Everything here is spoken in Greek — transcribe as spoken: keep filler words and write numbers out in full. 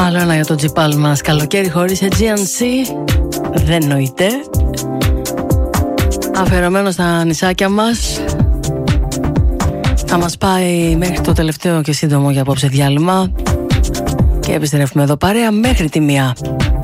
Άλλο ένα για το τζιπάλ μας. Καλοκαίρι χωρίς Aegean Sea δεν νοείται. Αφιερωμένο στα νησάκια μας. Θα μας πάει μέχρι το τελευταίο και σύντομο για απόψε διάλειμμα. Και επιστρέφουμε εδώ παρέα μέχρι τη μία.